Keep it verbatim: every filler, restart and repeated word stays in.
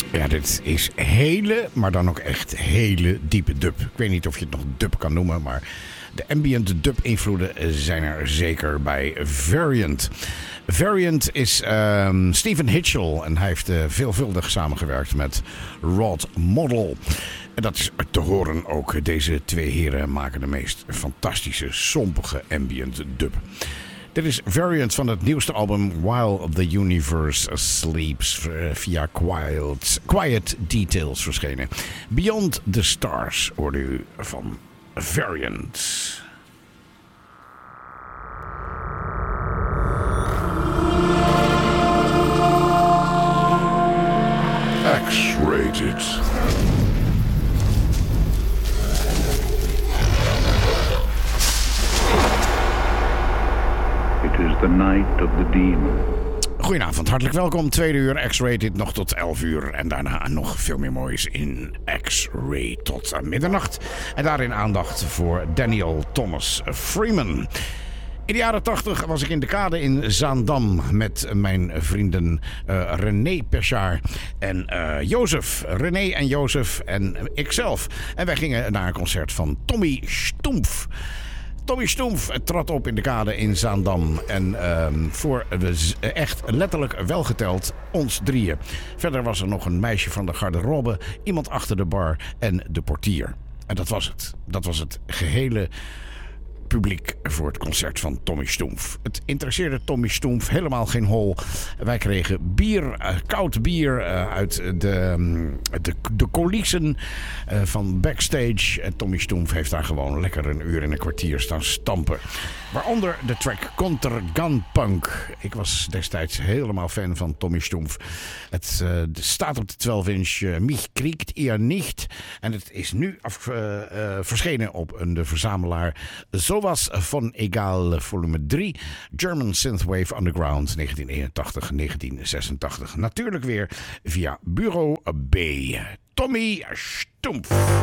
Ja, dit is hele, maar dan ook echt hele diepe dub. Ik weet niet of je het nog dub kan noemen, maar de ambient dub invloeden zijn er zeker bij Variant. Variant is um, Stephen Hitchell en hij heeft uh, veelvuldig samengewerkt met Rod Model. En dat is te horen ook. Deze twee heren maken de meest fantastische, sompige ambient dub. Dit is Variant van het nieuwste album While the Universe Sleeps via Quiet, Quiet Details verschenen. Beyond the Stars hoorde u van Variant. X-rated. It is the night of the demon. Goedenavond, hartelijk welkom. Tweede uur X-Rated nog tot elf uur. En daarna nog veel meer moois in X-Ray tot middernacht. En daarin aandacht voor Daniel Thomas Freeman. In de jaren tachtig was ik in de kade in Zaandam met mijn vrienden uh, René Pechard en uh, Jozef. René en Jozef en ikzelf. En wij gingen naar een concert van Tommy Stoempf. Tommy Stoempf trad op in de kade in Zaandam. En uh, voor uh, echt letterlijk welgeteld ons drieën. Verder was er nog een meisje van de garderobe, iemand achter de bar en de portier. En dat was het. Dat was het gehele publiek voor het concert van Tommy Stoempf. Het interesseerde Tommy Stoempf helemaal geen hol. Wij kregen bier, uh, koud bier uh, uit de, um, de, de coulissen uh, van backstage. En Tommy Stoempf heeft daar gewoon lekker een uur en een kwartier staan stampen. Waaronder de track Conter Gunpunk. Ik was destijds helemaal fan van Tommy Stoempf. Het uh, staat op de twaalf inch uh, Mich kriegt ihr nicht. En het is nu af, uh, uh, verschenen op een de verzamelaar Sowas von Egal volume drie. German Synthwave Underground negentien eenentachtig tot negentien zesentachtig. Natuurlijk weer via Bureau B. Tommy Stoempf.